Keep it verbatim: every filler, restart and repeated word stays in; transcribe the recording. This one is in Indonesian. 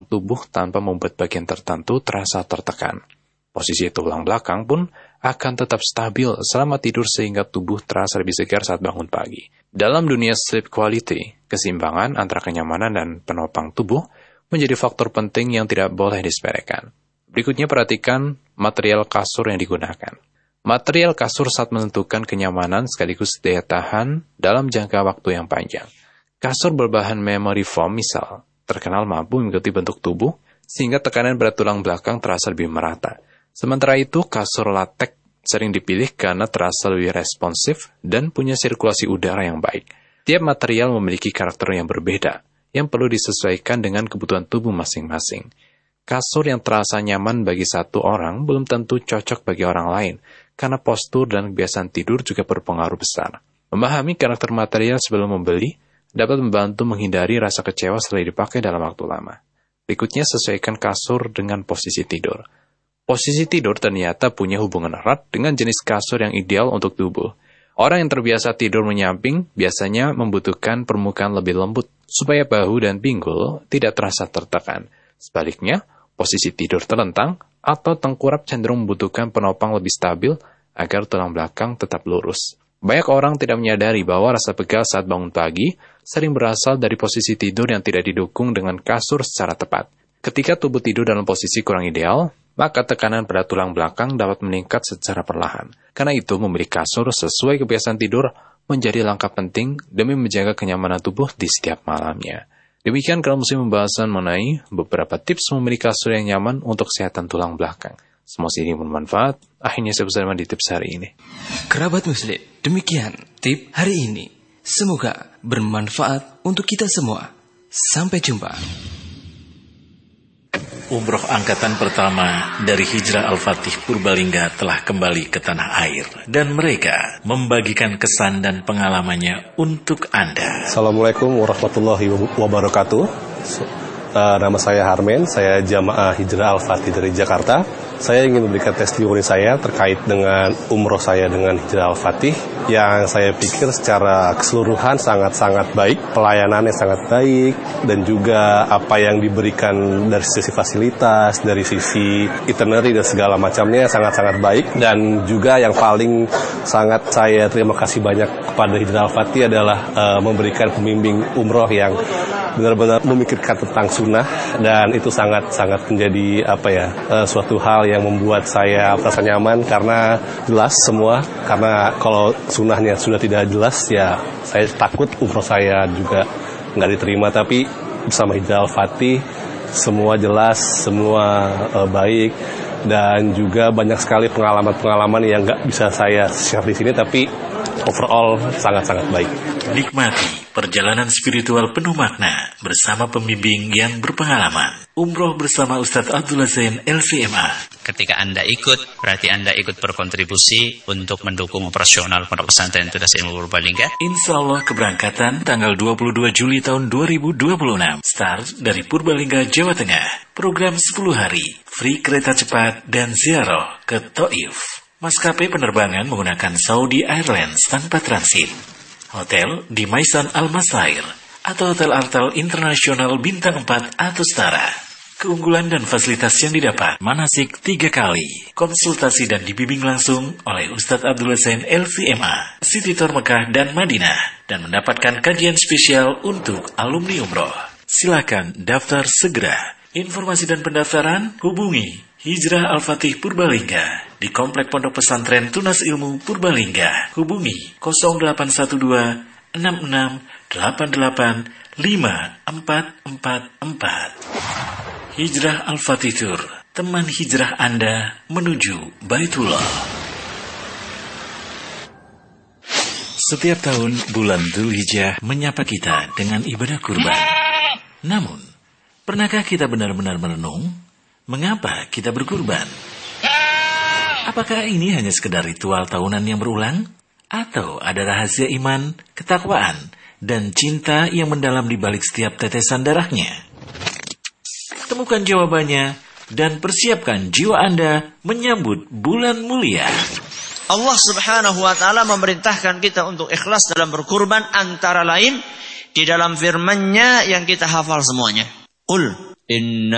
tubuh tanpa membuat bagian tertentu terasa tertekan. Posisi tulang belakang pun akan tetap stabil selama tidur sehingga tubuh terasa lebih segar saat bangun pagi. Dalam dunia sleep quality, keseimbangan antara kenyamanan dan penopang tubuh menjadi faktor penting yang tidak boleh disepelekan. Berikutnya perhatikan material kasur yang digunakan. Material kasur saat menentukan kenyamanan sekaligus daya tahan dalam jangka waktu yang panjang. Kasur berbahan memory foam misal, terkenal mampu mengikuti bentuk tubuh sehingga tekanan pada tulang belakang terasa lebih merata. Sementara itu, kasur latex sering dipilih karena terasa lebih responsif dan punya sirkulasi udara yang baik. Tiap material memiliki karakter yang berbeda, yang perlu disesuaikan dengan kebutuhan tubuh masing-masing. Kasur yang terasa nyaman bagi satu orang belum tentu cocok bagi orang lain, karena postur dan kebiasaan tidur juga berpengaruh besar. Memahami karakter material sebelum membeli dapat membantu menghindari rasa kecewa setelah dipakai dalam waktu lama. Berikutnya, sesuaikan kasur dengan posisi tidur. Posisi tidur ternyata punya hubungan erat dengan jenis kasur yang ideal untuk tubuh. Orang yang terbiasa tidur menyamping biasanya membutuhkan permukaan lebih lembut supaya bahu dan pinggul tidak terasa tertekan. Sebaliknya, posisi tidur terlentang atau tengkurap cenderung membutuhkan penopang lebih stabil agar tulang belakang tetap lurus. Banyak orang tidak menyadari bahwa rasa pegal saat bangun pagi sering berasal dari posisi tidur yang tidak didukung dengan kasur secara tepat. Ketika tubuh tidur dalam posisi kurang ideal, maka tekanan pada tulang belakang dapat meningkat secara perlahan. Karena itu, memilih kasur sesuai kebiasaan tidur menjadi langkah penting demi menjaga kenyamanan tubuh di setiap malamnya. Demikian kalau musim pembahasan mengenai beberapa tips memilih kasur yang nyaman untuk kesehatan tulang belakang. Semoga ini bermanfaat. Akhirnya saya bersama di tips hari ini. Kerabat Muslim, demikian tip hari ini. Semoga bermanfaat untuk kita semua. Sampai jumpa. Umroh angkatan pertama dari Hijrah Al-Fatih Purbalingga telah kembali ke tanah air dan mereka membagikan kesan dan pengalamannya untuk Anda. Assalamualaikum warahmatullahi wabarakatuh. Uh, nama saya Harmen, saya jamaah Hijrah Al-Fatih dari Jakarta. Saya ingin memberikan testimoni saya terkait dengan umroh saya dengan Hijrah Al-Fatih yang saya pikir secara keseluruhan sangat-sangat baik, pelayanannya sangat baik, dan juga apa yang diberikan dari sisi fasilitas, dari sisi itinerary dan segala macamnya sangat-sangat baik. Dan juga yang paling sangat saya terima kasih banyak kepada Hijrah Al-Fatih adalah uh, memberikan pembimbing umroh yang benar-benar memikirkan tentang sunnah, dan itu sangat-sangat menjadi apa ya uh, suatu hal yang membuat saya merasa nyaman karena jelas semua. Karena kalau sunnahnya sudah tidak jelas, ya saya takut umroh saya juga nggak diterima. Tapi bersama Hijrah Al-Fatih semua jelas, semua uh, baik, dan juga banyak sekali pengalaman-pengalaman yang nggak bisa saya share di sini, tapi overall sangat-sangat baik. Nikmati perjalanan spiritual penuh makna bersama pembimbing yang berpengalaman. Umroh bersama Ustadz Abdullah Zain L C M A. Ketika Anda ikut, berarti Anda ikut berkontribusi untuk mendukung operasional Pondok Pesantren Tunas Ilmu Purbalingga. Insya Allah keberangkatan tanggal dua puluh dua Juli tahun dua ribu dua puluh enam. Start dari Purbalingga, Jawa Tengah. Program sepuluh hari, free kereta cepat dan ziarah ke Taif. Maskapai penerbangan menggunakan Saudi Airlines tanpa transit. Hotel di Maisan Al-Masair atau Hotel Artel Internasional Bintang empat atau setara. Keunggulan dan fasilitas yang didapat: manasik tiga kali, konsultasi dan dibimbing langsung oleh Ustadz Abdullah Zain L C M A, City Tour Mekah dan Madinah, dan mendapatkan kajian spesial untuk alumni umroh. Silakan daftar segera. Informasi dan pendaftaran hubungi Hijrah Al-Fatih Purbalingga di Komplek Pondok Pesantren Tunas Ilmu Purbalingga. Hubungi nol delapan satu dua enam enam delapan delapan lima empat empat empat. Hijrah Al-Fatih Tour, teman hijrah Anda menuju Baitullah. Setiap tahun bulan Dzulhijjah menyapa kita dengan ibadah kurban. Namun, pernahkah kita benar-benar merenung mengapa kita berkurban? Apakah ini hanya sekedar ritual tahunan yang berulang? Atau ada rahasia iman, ketakwaan, dan cinta yang mendalam di balik setiap tetesan darahnya? Temukan jawabannya dan persiapkan jiwa Anda menyambut bulan mulia. Allah Subhanahu wa taala memerintahkan kita untuk ikhlas dalam berkurban, antara lain di dalam firman-Nya yang kita hafal semuanya. Qul inna